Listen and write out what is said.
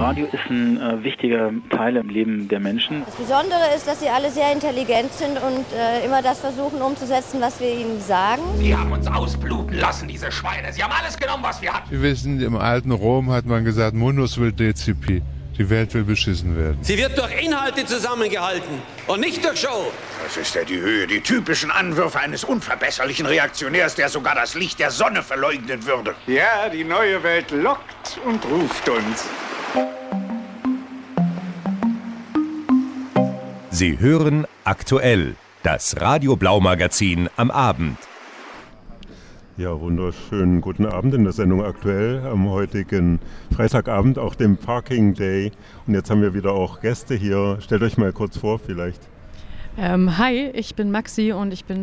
Radio ist ein wichtiger Teil im Leben der Menschen. Das Besondere ist, dass sie alle sehr intelligent sind und immer das versuchen umzusetzen, was wir ihnen sagen. Die haben uns ausbluten lassen, diese Schweine. Sie haben alles genommen, was wir hatten. Sie wissen, im alten Rom hat man gesagt, munus vel decipi. Die Welt will beschissen werden. Sie wird durch Inhalte zusammengehalten und nicht durch Show. Das ist ja die Höhe, die typischen Anwürfe eines unverbesserlichen Reaktionärs, der sogar das Licht der Sonne verleugnen würde. Ja, die neue Welt lockt und ruft uns. Sie hören aktuell das Radio Blau Magazin am Abend. Ja, wunderschönen guten Abend in der Sendung aktuell am heutigen Freitagabend, auch dem Parking Day. Und jetzt haben wir wieder auch Gäste hier. Stellt euch mal kurz vor vielleicht. Hi, ich bin Maxi und ich bin